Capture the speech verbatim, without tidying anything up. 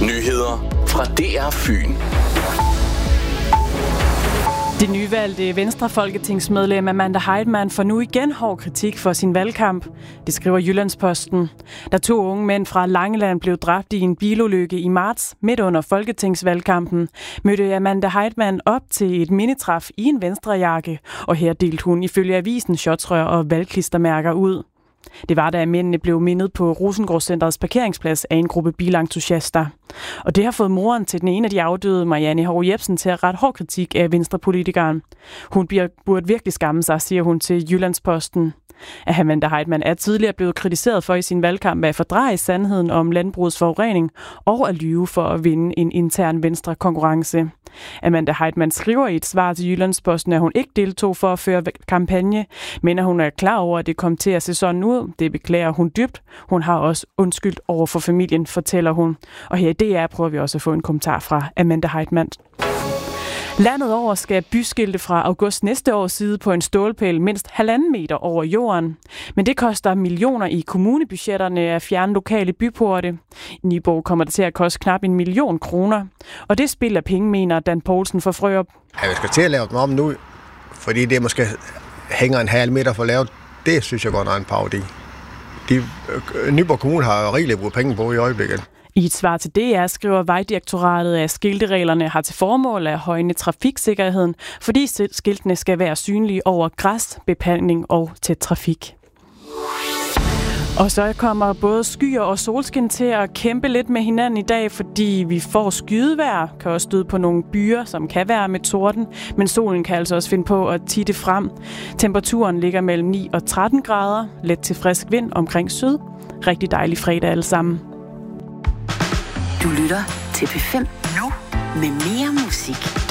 Nyheder fra D R Fyn. Det nyvalgte Venstre-folketingsmedlem Amanda Heitmann får nu igen hård kritik for sin valgkamp. Det skriver Jyllandsposten. Da to unge mænd fra Langeland blev dræbt i en bilulykke i marts midt under folketingsvalgkampen, mødte Amanda Heitmann op til et mindetræf i en venstrejakke, og her delte hun ifølge avisen shotsrør og valgklistermærker ud. Det var, da mændene blev mindet på Rosengårdscenterets parkeringsplads af en gruppe bilentusiaster. Og det har fået moren til den ene af de afdøde, Marianne Hove Jepsen, til at rette hård kritik af venstrepolitikeren. Hun burde virkelig skamme sig, siger hun til Jyllandsposten. Amanda Heitmann er tidligere blevet kritiseret for i sin valgkamp at fordreje sandheden om landbrugets forurening og at lyve for at vinde en intern venstre konkurrence. Amanda Heitmann skriver i et svar til Jyllandsposten, at hun ikke deltog for at føre kampagne, men at hun er klar over, at det kom til at se sådan ud. Det beklager hun dybt. Hun har også undskyldt over for familien, fortæller hun. Og her i D R prøver vi også at få en kommentar fra Amanda Heitmann. Landet over skal byskilte fra august næste år sidde på en stålpæl mindst halvanden meter over jorden. Men det koster millioner i kommunebudgetterne at fjerne lokale byporte. I Nyborg kommer det til at koste knap en million kroner. Og det spiller penge, mener Dan Poulsen fra Frørup. Ja, vi skal til at lave dem om nu, fordi det måske hænger en halv meter for lavet. Det synes jeg godt er en parodi. De, Nyborg Kommune har rigeligt brugt penge på i øjeblikket. I et svar til D R skriver Vejdirektoratet, at skiltereglerne har til formål at højne trafiksikkerheden, fordi skiltene skal være synlige over græs, beplantning og tæt trafik. Og så kommer både skyer og solskin til at kæmpe lidt med hinanden i dag, fordi vi får skydevejr, kan også støde på nogle byer, som kan være med torden, men solen kan altså også finde på at titte frem. Temperaturen ligger mellem ni og tretten grader, let til frisk vind omkring syd. Rigtig dejlig fredag alle sammen. Du lytter til P fem nu med mere musik.